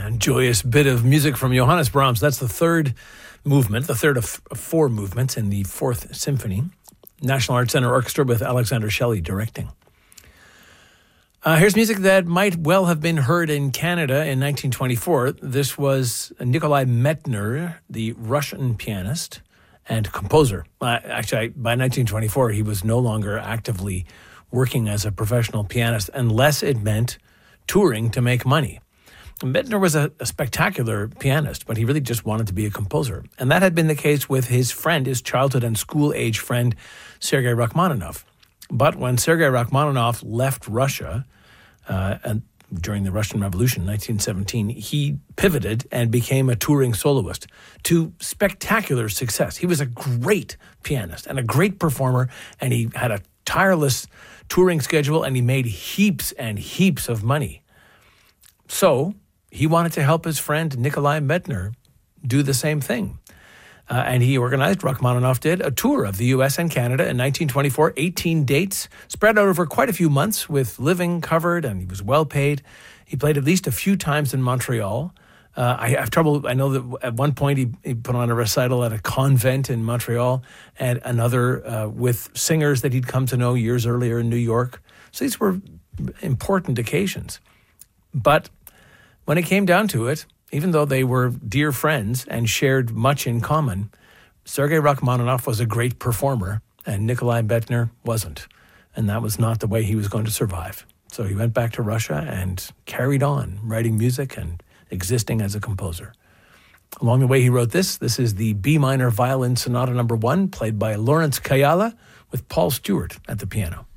joyous bit of music from Johannes Brahms. That's the third movement, the third of four movements in the Fourth Symphony. National Arts Centre Orchestra with Alexander Shelley directing. Here's music that might well have been heard in Canada in 1924. This was Nikolai Medtner, the Russian pianist and composer. Actually, by 1924, he was no longer actively working as a professional pianist unless it meant touring to make money. Medtner was a spectacular pianist, but he really just wanted to be a composer. And that had been the case with his friend, his childhood and school-age friend, Sergei Rachmaninoff. But when Sergei Rachmaninoff left Russia and during the Russian Revolution, 1917, he pivoted and became a touring soloist to spectacular success. He was a great pianist and a great performer, and he had a tireless touring schedule, and he made heaps and heaps of money. So he wanted to help his friend Nikolai Medtner do the same thing. And he organized, Rachmaninoff did, a tour of the U.S. and Canada in 1924, 18 dates, spread out over quite a few months with living covered, and he was well paid. He played at least a few times in Montreal. I have trouble, I know that at one point he put on a recital at a convent in Montreal, and another with singers that he'd come to know years earlier in New York. So these were important occasions. But when it came down to it, even though they were dear friends and shared much in common, Sergei Rachmaninoff was a great performer and Nikolai Medtner wasn't. And that was not the way he was going to survive. So he went back to Russia and carried on writing music and existing as a composer. Along the way he wrote this. This is the B minor violin sonata number 1, played by Lawrence Kayala with Paul Stewart at the piano.